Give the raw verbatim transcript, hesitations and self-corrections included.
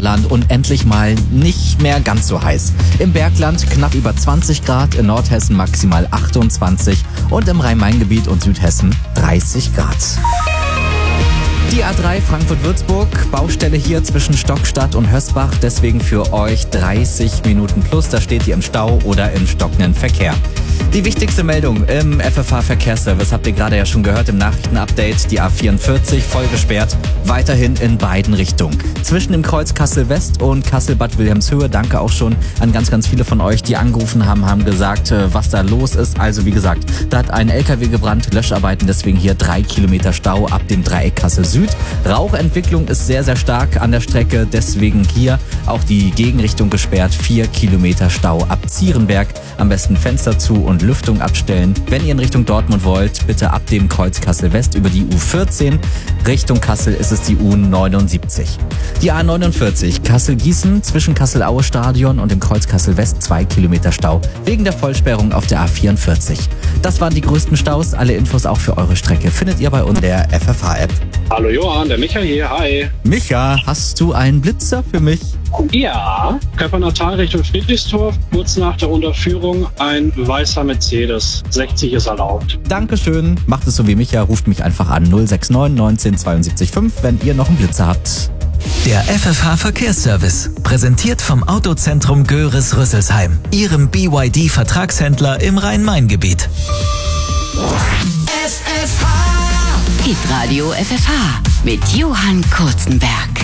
Sauerland und endlich mal nicht mehr ganz so heiß. Im Bergland knapp über zwanzig Grad, in Nordhessen maximal achtundzwanzig und im Rhein-Main-Gebiet und Südhessen dreißig Grad. Die A drei Frankfurt-Würzburg, Baustelle hier zwischen Stockstadt und Hösbach, deswegen für euch dreißig Minuten plus, da steht ihr im Stau oder im stockenden Verkehr. Die wichtigste Meldung im F F H-Verkehrsservice habt ihr gerade ja schon gehört im Nachrichtenupdate. Die A vierundvierzig voll gesperrt, weiterhin in beiden Richtungen. Zwischen dem Kreuz Kassel-West und Kassel-Bad Wilhelmshöhe. Danke auch schon an ganz, ganz viele von euch, die angerufen haben, haben gesagt, was da los ist. Also wie gesagt, da hat ein L K W gebrannt, Löscharbeiten, deswegen hier drei Kilometer Stau ab dem Dreieck Kassel-Süd. Rauchentwicklung ist sehr, sehr stark an der Strecke, deswegen hier auch die Gegenrichtung gesperrt. Vier Kilometer Stau ab Zierenberg. Am besten Fenster zu und Lüftung abstellen. Wenn ihr in Richtung Dortmund wollt, bitte ab dem Kreuz Kassel-West über die U vierzehn. Richtung Kassel ist es die U neunundsiebzig. Die A neunundvierzig Kassel-Gießen zwischen Kassel-Aue-Stadion und dem Kreuz Kassel-West zwei Kilometer Stau wegen der Vollsperrung auf der A vierundvierzig. Das waren die größten Staus. Alle Infos auch für eure Strecke findet ihr bei uns in der F F H-App. Hallo Johann, der Micha hier, hi. Micha, hast du einen Blitzer für mich? Ja, Köpfernatal Richtung Friedrichsdorf, kurz nach der Unterführung ein weißer Mercedes. sechzig ist erlaubt. Dankeschön. Macht es so wie Micha, ruft mich einfach an null sechs neun neunzehn zweiundsiebzig fünf, wenn ihr noch einen Blitzer habt. Der F F H Verkehrsservice, präsentiert vom Autozentrum Göres-Rüsselsheim, Ihrem B Y D-Vertragshändler im Rhein-Main-Gebiet. F F H Hitradio F F H mit Johann Kurzenberg.